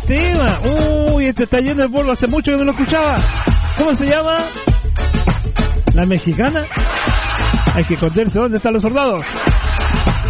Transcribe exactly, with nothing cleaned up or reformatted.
tema. Uy, este está lleno de polvo, hace mucho que no lo escuchaba. ¿Cómo se llama? La mexicana. Hay que esconderse. ¿Dónde están los soldados?